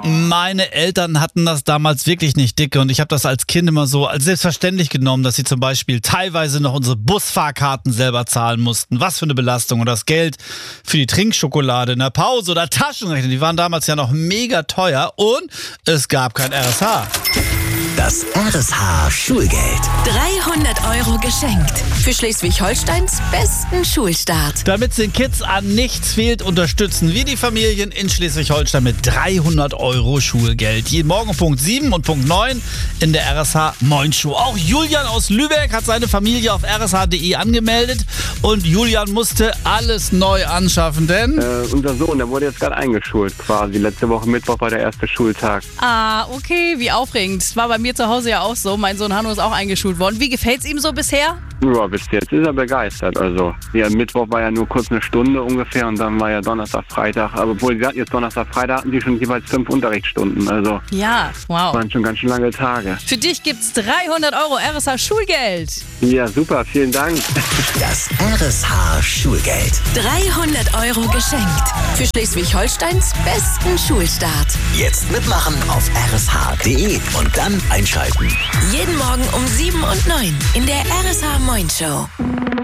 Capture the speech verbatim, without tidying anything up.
Meine Eltern hatten das damals wirklich nicht dicke und ich habe das als Kind immer so als selbstverständlich genommen, dass sie zum Beispiel teilweise noch unsere Busfahrkarten selber zahlen mussten. Was für eine Belastung. Und das Geld für die Trinkschokolade in der Pause oder Taschenrechner, die waren damals ja noch mega teuer und es gab kein R S H. Das R S H-Schulgeld. dreihundert Euro geschenkt. Für Schleswig-Holsteins besten Schulstart. Damit es den Kids an nichts fehlt, unterstützen wir die Familien in Schleswig-Holstein mit dreihundert Euro Schulgeld. Jeden Morgen um Punkt sieben und Punkt neun in der R S H Moin Show. Auch Julian aus Lübeck hat seine Familie auf r s h punkt d e angemeldet und Julian musste alles neu anschaffen, denn... Äh, unser Sohn, der wurde jetzt gerade eingeschult quasi. Letzte Woche Mittwoch war der erste Schultag. Ah, okay, wie aufregend. War bei mir zu Hause ja auch so. Mein Sohn Hanno ist auch eingeschult worden. Wie gefällt's ihm so bisher? Ja, bis jetzt ist er begeistert. Also, ja, Mittwoch war ja nur kurz eine Stunde ungefähr und dann war ja Donnerstag, Freitag. Aber obwohl sie hatten jetzt Donnerstag, Freitag hatten die schon jeweils fünf Unterrichtsstunden. Also, Ja, wow. waren schon ganz schön lange Tage. Für dich gibt's dreihundert Euro R S H Schulgeld. Ja, super, vielen Dank. Das R S H-Schulgeld. dreihundert Euro geschenkt. Für Schleswig-Holsteins besten Schulstart. Jetzt mitmachen auf r s h punkt d e und dann einschalten. Jeden Morgen um sieben und neun in der R S H Moin Show.